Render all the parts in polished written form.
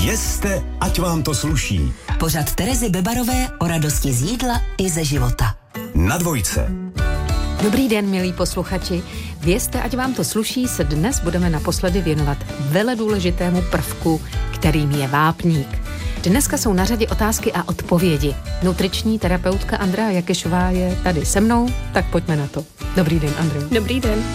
Jeste, ať vám to sluší. Pořad Terezy Bebarové o radosti z jídla i ze života. Na Dvojce. Dobrý den, milí posluchači. Vězte, ať vám to sluší, se dnes budeme naposledy věnovat veledůležitému prvku, kterým je vápník. Dneska jsou na řadě otázky a odpovědi. Nutriční terapeutka Andrea Jakešová je tady se mnou, tak pojďme na to. Dobrý den, Andrea. Dobrý den.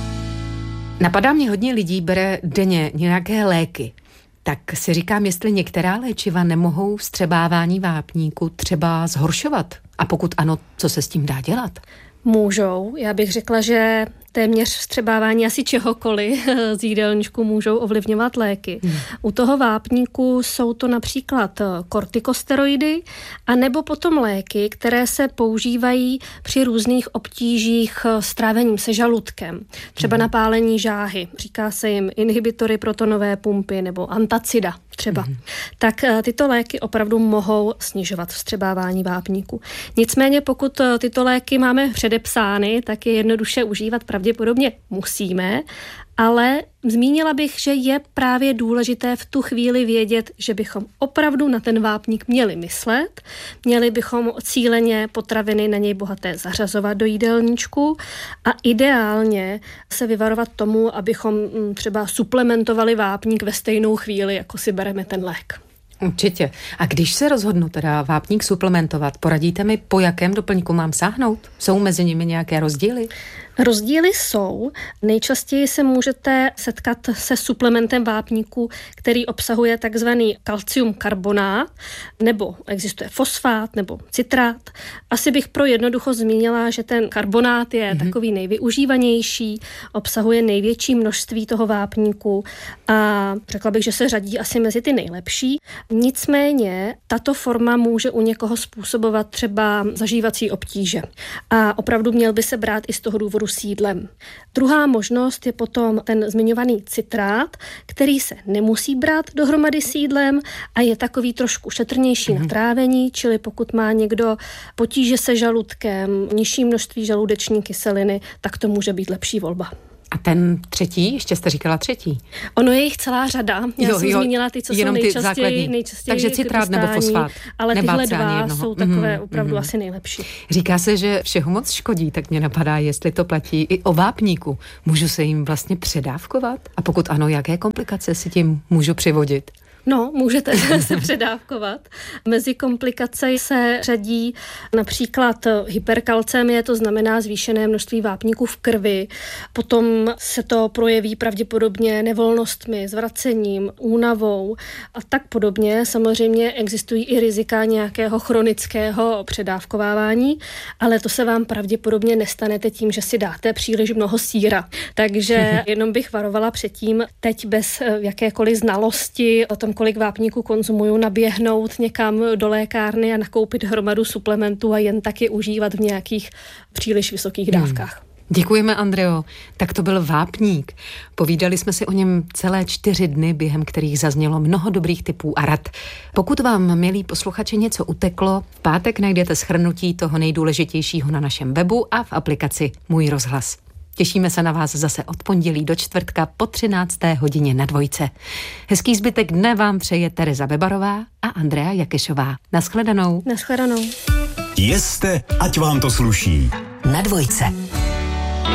Napadá mě, hodně lidí bere denně nějaké léky. Tak si říkám, jestli některá léčiva nemohou vstřebávání vápníku třeba zhoršovat. A pokud ano, co se s tím dá dělat? Můžou. Já bych řekla, že téměř vstřebávání asi čehokoliv z jídelníčku můžou ovlivňovat léky. U toho vápníku jsou to například kortikosteroidy anebo potom léky, které se používají při různých obtížích s trávením se žaludkem. Třeba na pálení žáhy. Říká se jim inhibitory protonové pumpy nebo antacida třeba. Tak tyto léky opravdu mohou snižovat vstřebávání vápníku. Nicméně pokud tyto léky máme předepsány, tak je jednoduše užívat pravděpodobně musíme, ale zmínila bych, že je právě důležité v tu chvíli vědět, že bychom opravdu na ten vápník měli myslet, měli bychom cíleně potraviny na něj bohaté zařazovat do jídelníčku a ideálně se vyvarovat tomu, abychom třeba suplementovali vápník ve stejnou chvíli, jako si bereme ten lék. Určitě. A když se rozhodnu teda vápník suplementovat, poradíte mi, po jakém doplňku mám sáhnout? Jsou mezi nimi nějaké rozdíly? Rozdíly jsou. Nejčastěji se můžete setkat se suplementem vápníku, který obsahuje takzvaný kalciumkarbonát, nebo existuje fosfát nebo citrát. Asi bych pro jednoduchost zmínila, že ten karbonát je takový nejvyužívanější, obsahuje největší množství toho vápníku a řekla bych, že se řadí asi mezi ty nejlepší. Nicméně tato forma může u někoho způsobovat třeba zažívací obtíže. A opravdu měl by se brát i z toho důvodu s jídlem. Druhá možnost je potom ten zmiňovaný citrát, který se nemusí brát dohromady s jídlem a je takový trošku šetrnější na trávení, čili pokud má někdo potíže se žaludkem, nižší množství žaludeční kyseliny, tak to může být lepší volba. A ten třetí, ještě jste říkala třetí. Ono je jich celá řada. Já jsem zmínila ty, co jsou nejčastěji Takže citrát nebo fosfát. Ale tyhle dva jsou takové opravdu asi nejlepší. Říká se, že všeho moc škodí, tak mě napadá, jestli to platí i o vápníku. Můžu se jim vlastně předávkovat? A pokud ano, jaké komplikace si tím můžu přivodit? No, můžete se předávkovat. Mezi komplikace se řadí například hyperkalcémie, to znamená zvýšené množství vápníku v krvi. Potom se to projeví pravděpodobně nevolnostmi, zvracením, únavou a tak podobně. Samozřejmě existují i rizika nějakého chronického předávkovávání, ale to se vám pravděpodobně nestanete tím, že si dáte příliš mnoho sýra. Takže jenom bych varovala předtím, teď bez jakékoliv znalosti o tom, kolik vápníku konzumuju, naběhnout někam do lékárny a nakoupit hromadu suplementů a jen taky užívat v nějakých příliš vysokých dávkách. Děkujeme, Andreo. Tak to byl vápník. Povídali jsme si o něm celé 4 dny, během kterých zaznělo mnoho dobrých tipů a rad. Pokud vám, milí posluchači, něco uteklo, v pátek najdete shrnutí toho nejdůležitějšího na našem webu a v aplikaci Můj rozhlas. Těšíme se na vás zase od pondělí do čtvrtka po 13. hodině na Dvojce. Hezký zbytek dne vám přeje Tereza Bebarová a Andrea Jakešová. Naschledanou. Naschledanou. Jeste, ať vám to sluší. Na Dvojce.